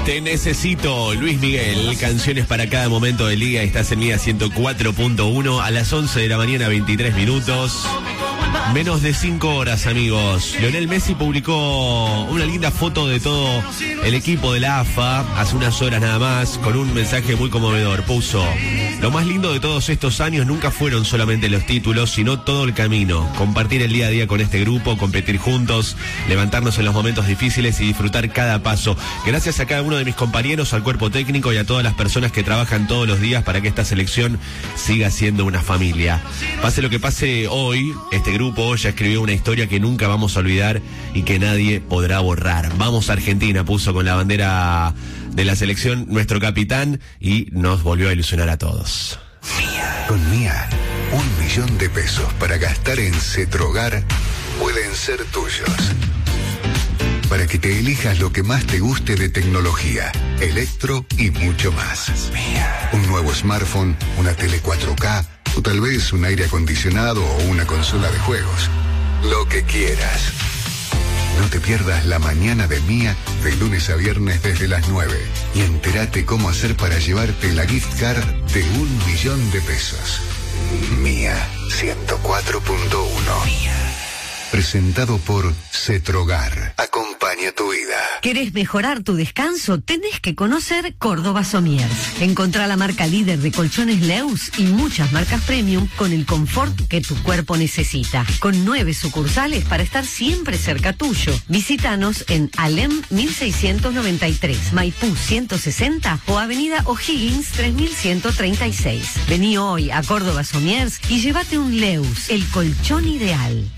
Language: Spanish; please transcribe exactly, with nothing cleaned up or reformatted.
Te necesito, Luis Miguel, canciones para cada momento del día. Estás en Mía ciento cuatro punto uno a las once de la mañana, veintitrés minutos. Menos de cinco horas, amigos. Lionel Messi publicó una linda foto de todo el equipo de la A F A hace unas horas nada más, con un mensaje muy conmovedor. Puso: lo más lindo de todos estos años nunca fueron solamente los títulos, sino todo el camino. Compartir el día a día con este grupo, competir juntos, levantarnos en los momentos difíciles y disfrutar cada paso. Gracias a cada uno de mis compañeros, al cuerpo técnico y a todas las personas que trabajan todos los días para que esta selección siga siendo una familia. Pase lo que pase hoy, este grupo ya escribió una historia que nunca vamos a olvidar y que nadie podrá borrar. Vamos a Argentina, puso con la bandera de la selección nuestro capitán y nos volvió a ilusionar a todos. Mía. Con Mía, un millón de pesos para gastar en Cetrogar pueden ser tuyos. Para que te elijas lo que más te guste de tecnología, electro y mucho más. Mía. Un nuevo smartphone, una tele cuatro K, o tal vez un aire acondicionado o una consola de juegos. Lo que quieras. No te pierdas la mañana de Mía de lunes a viernes desde las nueve y entérate cómo hacer para llevarte la gift card de un millón de pesos. Mía ciento cuatro punto uno. Mía. Presentado por Cetrogar. Acompaña tu vida. ¿Querés mejorar tu descanso? Tenés que conocer Córdoba Somiers. Encontrá la marca líder de colchones Leus y muchas marcas premium con el confort que tu cuerpo necesita. Con nueve sucursales para estar siempre cerca tuyo. Visítanos en Alem mil seiscientos noventa y tres, Maipú ciento sesenta o Avenida O'Higgins tres mil ciento treinta y seis. Vení hoy a Córdoba Somiers y llévate un Leus, el colchón ideal.